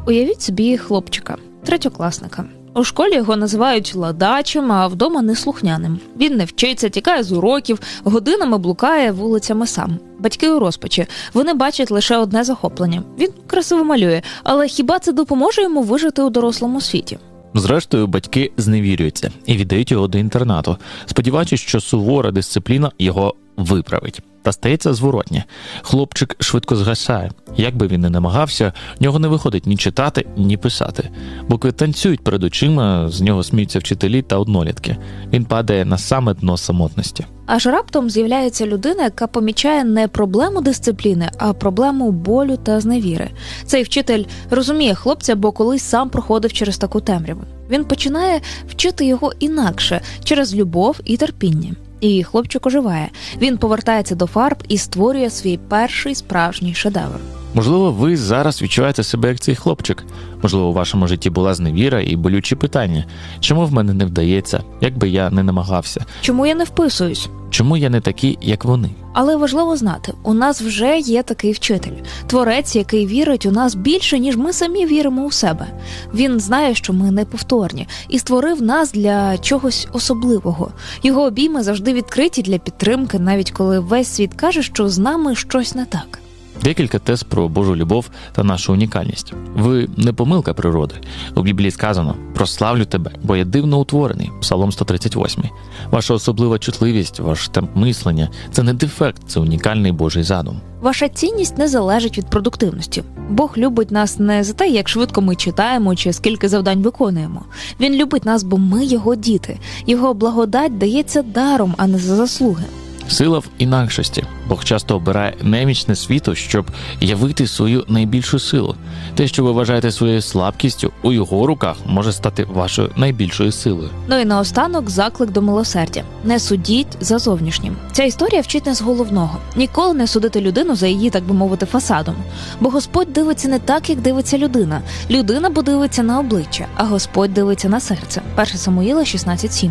Уявіть собі хлопчика, третьокласника. У школі його називають ладачем, а вдома неслухняним. Він не вчиться, тікає з уроків, годинами блукає вулицями сам. Батьки у розпачі. Вони бачать лише одне захоплення. Він красиво малює, але хіба це допоможе йому вижити у дорослому світі? Зрештою, батьки зневірюються і віддають його до інтернату, сподіваючись, що сувора дисципліна його виправить. Та стається зворотнє. Хлопчик швидко згасає. Як би він не намагався, в нього не виходить ні читати, ні писати. Букви танцюють перед очима, з нього сміються вчителі та однолітки. Він падає на саме дно самотності. Аж раптом з'являється людина, яка помічає не проблему дисципліни, а проблему болю та зневіри. Цей вчитель розуміє хлопця, бо колись сам проходив через таку темряву. Він починає вчити його інакше, через любов і терпіння. І хлопчик оживає. Він повертається до фарб і створює свій перший справжній шедевр. Можливо, ви зараз відчуваєте себе як цей хлопчик. Можливо, у вашому житті була зневіра і болючі питання. Чому в мене не вдається? Як би я не намагався? Чому я не вписуюсь? Чому я не такий, як вони? Але важливо знати, у нас вже є такий вчитель. Творець, який вірить у нас більше, ніж ми самі віримо у себе. Він знає, що ми неповторні, і створив нас для чогось особливого. Його обійми завжди відкриті для підтримки, навіть коли весь світ каже, що з нами щось не так. Декілька тез про Божу любов та нашу унікальність. Ви не помилка природи. У Біблії сказано «Прославлю тебе, бо я дивно утворений» Псалом 138. Ваша особлива чутливість, ваш темп мислення – це не дефект, це унікальний Божий задум. Ваша цінність не залежить від продуктивності. Бог любить нас не за те, як швидко ми читаємо чи скільки завдань виконуємо. Він любить нас, бо ми його діти. Його благодать дається даром, а не за заслуги. Сила в інакшості. Бог часто обирає немічне світу, щоб явити свою найбільшу силу. Те, що ви вважаєте своєю слабкістю, у його руках може стати вашою найбільшою силою. Ну і наостанок заклик до милосердя. Не судіть за зовнішнім. Ця історія вчить нас головного. Ніколи не судити людину за її, так би мовити, фасадом. Бо Господь дивиться не так, як дивиться людина. Людина подивиться на обличчя, а Господь дивиться на серце. 1 Самуїла 16:7.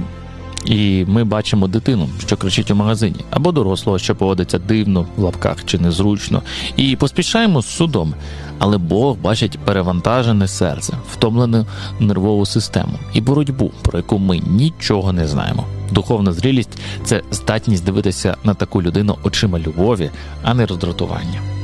І ми бачимо дитину, що кричить у магазині, або дорослого, що поводиться дивно, в лапках чи незручно, і поспішаємо з судом. Але Бог бачить перевантажене серце, втомлену нервову систему і боротьбу, про яку ми нічого не знаємо. Духовна зрілість – це здатність дивитися на таку людину очима любові, а не роздратування.